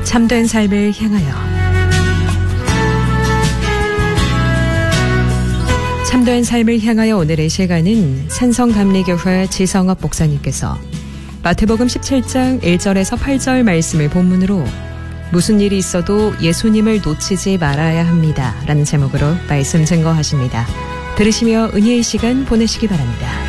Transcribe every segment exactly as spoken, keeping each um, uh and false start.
참된 삶을 향하여 참된 삶을 향하여 오늘의 시간은 산성감리교회 지성업 목사님께서 마태복음 십칠 장 일 절에서 팔 절 말씀을 본문으로 무슨 일이 있어도 예수님을 놓치지 말아야 합니다 라는 제목으로 말씀 증거하십니다. 들으시며 은혜의 시간 보내시기 바랍니다.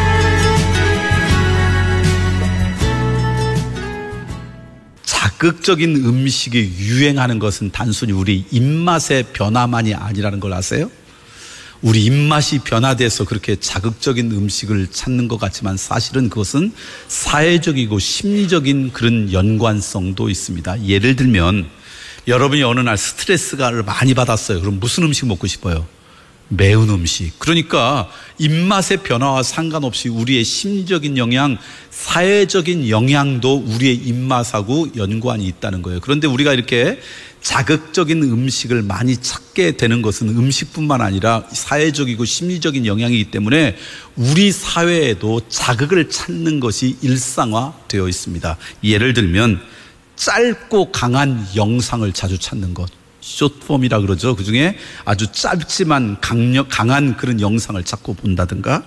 자극적인 음식이 유행하는 것은 단순히 우리 입맛의 변화만이 아니라는 걸 아세요? 우리 입맛이 변화돼서 그렇게 자극적인 음식을 찾는 것 같지만 사실은 그것은 사회적이고 심리적인 그런 연관성도 있습니다. 예를 들면 여러분이 어느 날 스트레스를 많이 받았어요. 그럼 무슨 음식 먹고 싶어요? 매운 음식. 그러니까 입맛의 변화와 상관없이 우리의 심리적인 영향, 사회적인 영향도 우리의 입맛하고 연관이 있다는 거예요. 그런데 우리가 이렇게 자극적인 음식을 많이 찾게 되는 것은 음식뿐만 아니라 사회적이고 심리적인 영향이기 때문에 우리 사회에도 자극을 찾는 것이 일상화되어 있습니다. 예를 들면 짧고 강한 영상을 자주 찾는 것. 숏폼이라 그러죠. 그 중에 아주 짧지만 강력, 강한 그런 영상을 자꾸 본다든가,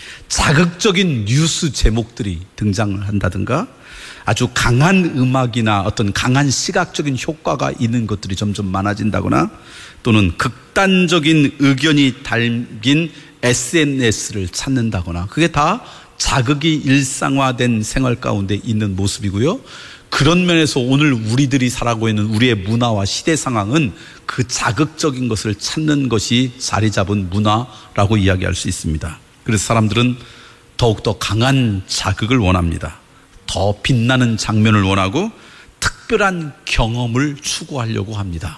자극적인 뉴스 제목들이 등장을 한다든가, 아주 강한 음악이나 어떤 강한 시각적인 효과가 있는 것들이 점점 많아진다거나, 또는 극단적인 의견이 담긴 에스엔에스를 찾는다거나, 그게 다 자극이 일상화된 생활 가운데 있는 모습이고요. 그런 면에서 오늘 우리들이 살아가고 있는 우리의 문화와 시대 상황은 그 자극적인 것을 찾는 것이 자리 잡은 문화라고 이야기할 수 있습니다. 그래서 사람들은 더욱더 강한 자극을 원합니다. 더 빛나는 장면을 원하고 특별한 경험을 추구하려고 합니다.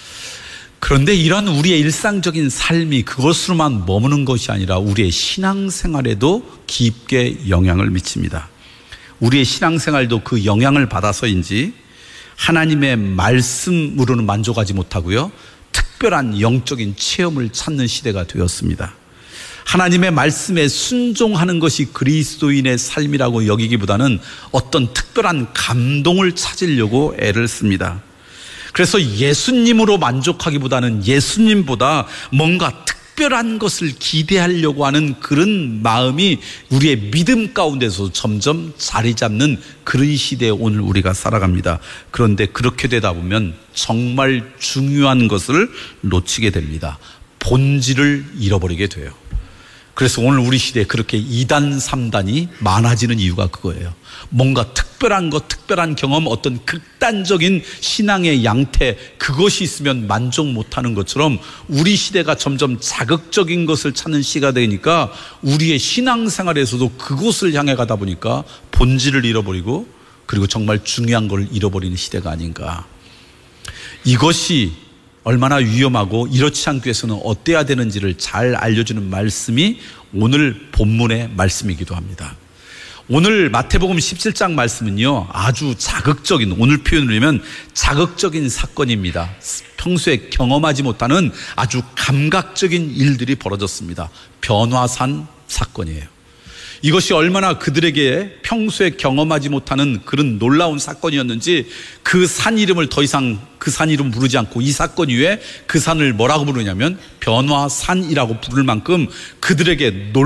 그런데 이런 우리의 일상적인 삶이 그것으로만 머무는 것이 아니라 우리의 신앙생활에도 깊게 영향을 미칩니다. 우리의 신앙생활도 그 영향을 받아서인지 하나님의 말씀으로는 만족하지 못하고요, 특별한 영적인 체험을 찾는 시대가 되었습니다. 하나님의 말씀에 순종하는 것이 그리스도인의 삶이라고 여기기보다는 어떤 특별한 감동을 찾으려고 애를 씁니다. 그래서 예수님으로 만족하기보다는 예수님보다 뭔가 특별한 것을 기대하려고 하는 그런 마음이 우리의 믿음 가운데서 점점 자리 잡는 그런 시대에 오늘 우리가 살아갑니다. 그런데 그렇게 되다 보면 정말 중요한 것을 놓치게 됩니다. 본질을 잃어버리게 돼요. 그래서 오늘 우리 시대에 그렇게 이단 삼단이 많아지는 이유가 그거예요. 뭔가 특별한 것, 특별한 경험, 어떤 극단적인 신앙의 양태, 그것이 있으면 만족 못하는 것처럼 우리 시대가 점점 자극적인 것을 찾는 시가 되니까 우리의 신앙생활에서도 그곳을 향해 가다 보니까 본질을 잃어버리고 그리고 정말 중요한 걸 잃어버리는 시대가 아닌가. 이것이 얼마나 위험하고 이렇지 않기 위해서는 어때야 되는지를 잘 알려주는 말씀이 오늘 본문의 말씀이기도 합니다. 오늘 마태복음 십칠 장 말씀은요, 아주 자극적인, 오늘 표현을 하면 자극적인 사건입니다. 평소에 경험하지 못하는 아주 감각적인 일들이 벌어졌습니다. 변화산 사건이에요. 이것이 얼마나 그들에게 평소에 경험하지 못하는 그런 놀라운 사건이었는지 그 산 이름을 더 이상 그 산 이름 부르지 않고 이 사건 이후에 그 산을 뭐라고 부르냐면 변화산이라고 부를 만큼 그들에게 놀